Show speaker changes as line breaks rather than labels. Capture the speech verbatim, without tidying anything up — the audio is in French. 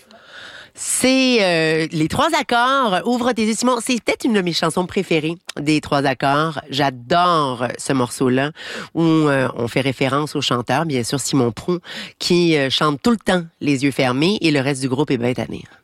C'est euh, les trois accords, Ouvre tes yeux Simon. C'est peut-être une de mes chansons préférées des trois accords. J'adore ce morceau-là où euh, on fait référence au chanteur, bien sûr Simon Prou, qui euh, chante tout le temps les yeux fermés et le reste du groupe est bien tanné.